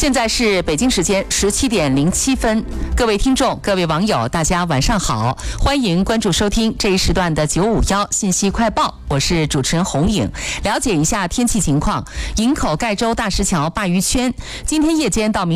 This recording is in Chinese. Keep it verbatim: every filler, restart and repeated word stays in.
现在是北京时间十七点零七分，各位听众、各位网友，大家晚上好，欢迎关注收听这一时段的九五一信息快报，我是主持人洪颖。了解一下天气情况，营口盖州大石桥鲅鱼圈，今天夜间到明